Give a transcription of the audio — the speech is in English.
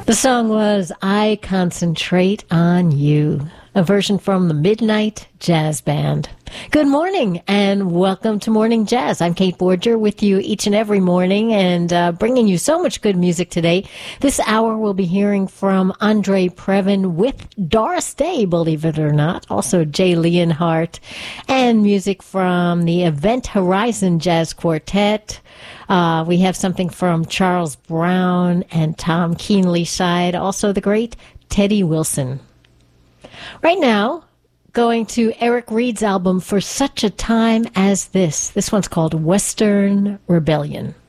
The song was I Concentrate on You, a version from the Midnight Jazz Band. Good morning and welcome to Morning Jazz. I'm Kate Borger with you each and every morning and bringing you so much good music today. This hour we'll be hearing from Andre Previn with Doris Day, believe it or not, also Jay Leonhardt, and music from the Event Horizon Jazz Quartet. We have something from Charles Brown and Tom Keenly side, also the great Teddy Wilson. Right now, going to Eric Reed's album For Such a Time as This. This one's called Western Rebellion.